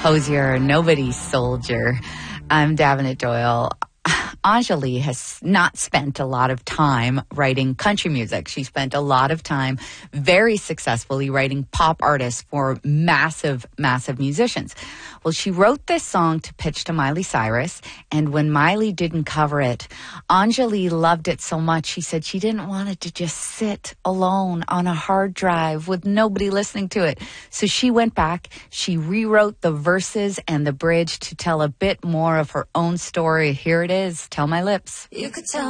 Hosier, nobody's soldier. I'm Davenant Doyle. Anjali has not spent a lot of time writing country music. She spent a lot of time very successfully writing pop artists for massive, massive musicians. Well, she wrote this song to pitch to Miley Cyrus, and when Miley didn't cover it, Anjali loved it so much, she said she didn't want it to just sit alone on a hard drive with nobody listening to it. So she went back, she rewrote the verses and the bridge to tell a bit more of her own story. Here it is. Tell My Lips. You could tell